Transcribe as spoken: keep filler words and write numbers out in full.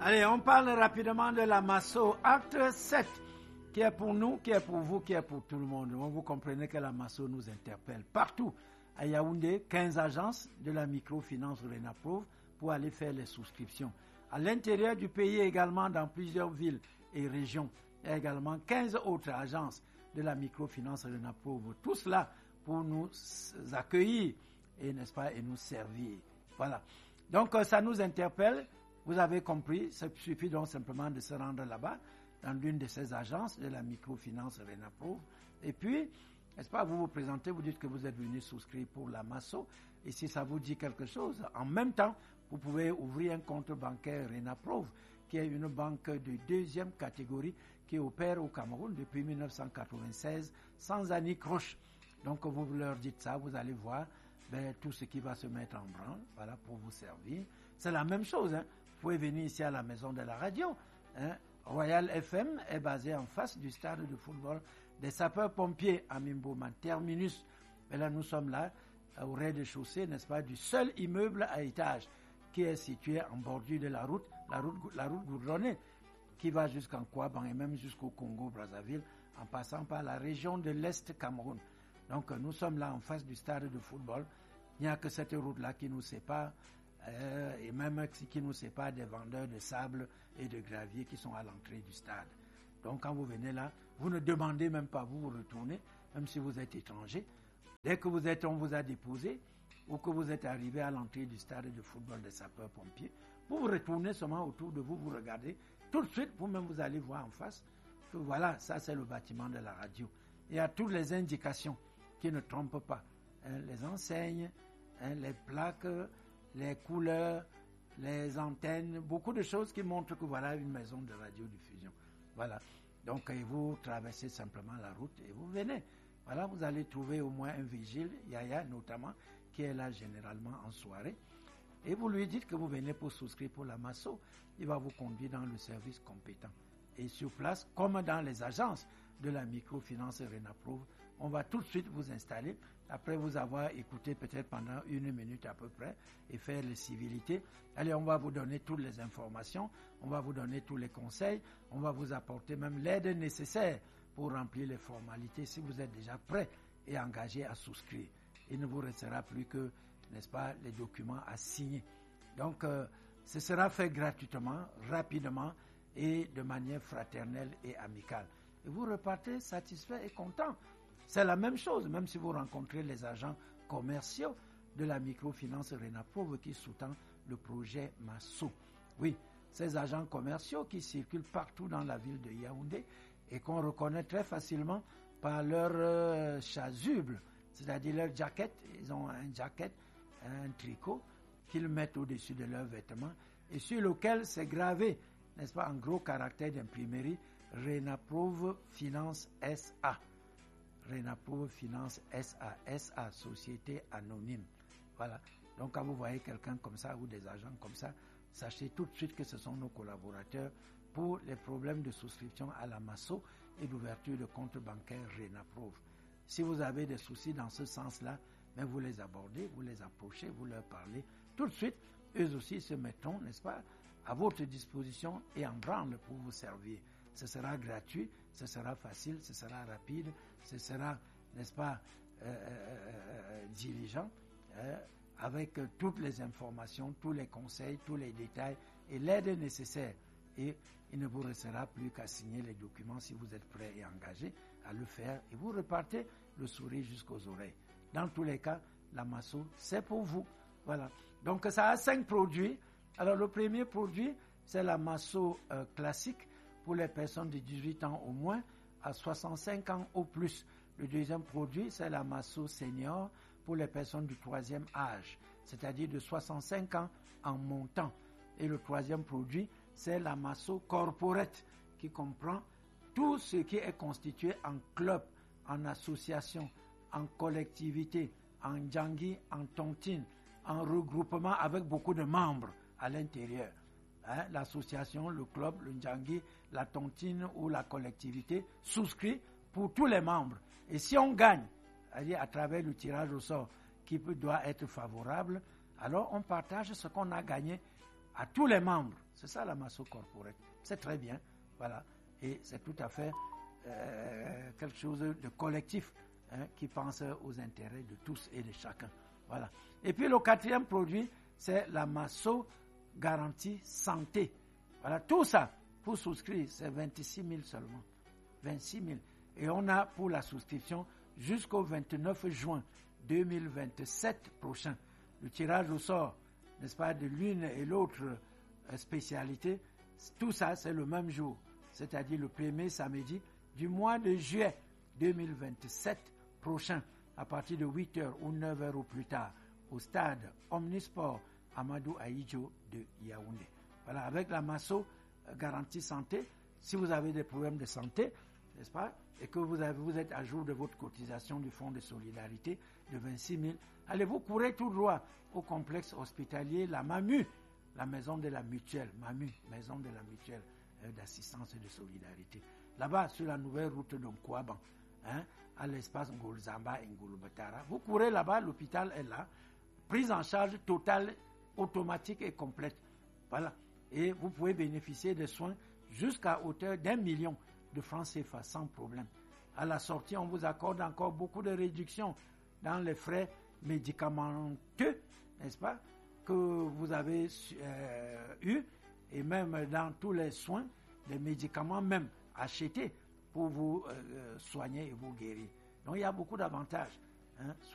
Allez, on parle rapidement de la Masso, acte sept, qui est pour nous, qui est pour vous, qui est pour tout le monde. Vous comprenez que la Masso nous interpelle partout. À Yaoundé, quinze agences de la microfinance Renaprove pour aller faire les souscriptions. À l'intérieur du pays également, dans plusieurs villes et régions, il y a également quinze autres agences de la microfinance Renaprove. Tout cela pour nous accueillir et, n'est-ce pas, et nous servir. Voilà. Donc, ça nous interpelle. Vous avez compris, il suffit donc simplement de se rendre là-bas, dans l'une de ces agences de la microfinance Renaprove. Et puis, n'est-ce pas, vous vous présentez, vous dites que vous êtes venu souscrire pour la Masso. Et si ça vous dit quelque chose, en même temps, vous pouvez ouvrir un compte bancaire Renaprove, qui est une banque de deuxième catégorie qui opère au Cameroun depuis mille neuf cent quatre-vingt-seize, sans anicroche. Donc, vous leur dites ça, vous allez voir ben, tout ce qui va se mettre en branle, voilà, pour vous servir. C'est la même chose, hein. Vous pouvez venir ici à la maison de la radio. Hein. Royal F M est basé en face du stade de football des sapeurs-pompiers à Mimboman, terminus. Mais là, nous sommes là, au rez-de-chaussée, n'est-ce pas, du seul immeuble à étage qui est situé en bordure de la route, la route, la route goudronnée, qui va jusqu'en Kouaban et même jusqu'au Congo-Brazzaville, en passant par la région de l'Est Cameroun. Donc, nous sommes là en face du stade de football. Il n'y a que cette route-là qui nous sépare, euh, et même qui nous sépare des vendeurs de sable et de gravier qui sont à l'entrée du stade. Donc, quand vous venez là, vous ne demandez même pas, vous vous retournez, même si vous êtes étranger. Dès que vous êtes, on vous a déposé, ou que vous êtes arrivé à l'entrée du stade de football des sapeurs-pompiers, vous vous retournez seulement autour de vous, vous regardez. Tout de suite, vous-même, vous allez voir en face que voilà, ça c'est le bâtiment de la radio. Il y a toutes les indications qui ne trompent pas. Hein, les enseignes, hein, les plaques, les couleurs, les antennes, beaucoup de choses qui montrent que voilà une maison de radiodiffusion. Voilà. Donc, et vous traversez simplement la route et vous venez. Voilà, vous allez trouver au moins un vigile, Yaya notamment, qui est là généralement en soirée. Et vous lui dites que vous venez pour souscrire pour la Masso. Il va vous conduire dans le service compétent. Et sur place, comme dans les agences de la microfinance Renaprove, on va tout de suite vous installer, après vous avoir écouté peut-être pendant une minute à peu près, et faire les civilités. Allez, on va vous donner toutes les informations, on va vous donner tous les conseils, on va vous apporter même l'aide nécessaire pour remplir les formalités si vous êtes déjà prêt et engagé à souscrire. Il ne vous restera plus que, n'est-ce pas, les documents à signer. Donc, euh, ce sera fait gratuitement, rapidement et de manière fraternelle et amicale. Et vous repartez satisfait et content. C'est la même chose, même si vous rencontrez les agents commerciaux de la microfinance Renaprove qui sous-tend le projet Masso. Oui, ces agents commerciaux qui circulent partout dans la ville de Yaoundé et qu'on reconnaît très facilement par leur euh, chasuble, c'est-à-dire leur jaquette. Ils ont un jacket, un tricot qu'ils mettent au-dessus de leurs vêtements et sur lequel c'est gravé, n'est-ce pas, en gros caractère d'imprimerie, Renaprove Finance S A. Renaprove Finance S A, S A, Société Anonyme. Voilà. Donc, quand vous voyez quelqu'un comme ça ou des agents comme ça, sachez tout de suite que ce sont nos collaborateurs pour les problèmes de souscription à la Masso et d'ouverture de compte bancaire Renaprove. Si vous avez des soucis dans ce sens-là, mais vous les abordez, vous les approchez, vous leur parlez. Tout de suite, eux aussi se mettront, n'est-ce pas, à votre disposition et en branle pour vous servir. Ce sera gratuit, ce sera facile, ce sera rapide, ce sera, n'est-ce pas, euh, euh, euh, diligent, euh, avec euh, toutes les informations, tous les conseils, tous les détails et l'aide nécessaire. Et il ne vous restera plus qu'à signer les documents si vous êtes prêt et engagé à le faire. Et vous repartez le sourire jusqu'aux oreilles. Dans tous les cas, la Masso, c'est pour vous. Voilà. Donc, ça a cinq produits. Alors, le premier produit, c'est la Masso euh, classique pour les personnes de dix-huit ans au moins à soixante-cinq ans au plus. Le deuxième produit, c'est la Masso senior pour les personnes du troisième âge, c'est-à-dire de soixante-cinq ans en montant. Et le troisième produit, c'est la Masso corporate qui comprend tout ce qui est constitué en club, en association, en collectivité, en djangui, en tontine, en regroupement avec beaucoup de membres à l'intérieur. Hein, l'association, le club, le djangui, la tontine ou la collectivité souscrit pour tous les membres. Et si on gagne, c'est-à-dire à travers le tirage au sort qui peut, doit être favorable, alors on partage ce qu'on a gagné à tous les membres. C'est ça la Masso Corporate. C'est très bien, voilà. Et c'est tout à fait euh, quelque chose de collectif, hein, qui pense aux intérêts de tous et de chacun. Voilà. Et puis le quatrième produit, c'est la Masso Garantie Santé. Voilà, tout ça, pour souscrire, c'est vingt-six mille seulement. vingt-six mille. Et on a pour la souscription jusqu'au vingt-neuf juin deux mille vingt-sept prochain. Le tirage au sort, n'est-ce pas, de l'une et l'autre spécialité, tout ça, c'est le même jour, c'est-à-dire le premier samedi du mois de juillet deux mille vingt-sept prochain, à partir de huit heures ou neuf heures ou plus tard, au stade Omnisport Amadou Ahidjo de Yaoundé. Voilà, avec la Masso Garantie Santé, si vous avez des problèmes de santé, n'est-ce pas, et que vous, avez, vous êtes à jour de votre cotisation du Fonds de solidarité de vingt-six mille, allez-vous courir tout droit au complexe hospitalier La Mamu, la maison de la mutuelle, Mamu, maison de la mutuelle euh, d'assistance et de solidarité. Là-bas, sur la nouvelle route de Nkouaban, hein, à l'espace Ngolzamba et Ngolobatara, vous courez là-bas, l'hôpital est là, prise en charge totale, automatique et complète. Voilà. Et vous pouvez bénéficier des soins jusqu'à hauteur d'un million de francs C F A sans problème. À la sortie, on vous accorde encore beaucoup de réductions dans les frais médicamenteux, n'est-ce pas, que vous avez euh, eu, et même dans tous les soins, les médicaments même achetés pour vous euh, soigner et vous guérir. Donc il y a beaucoup d'avantages, hein.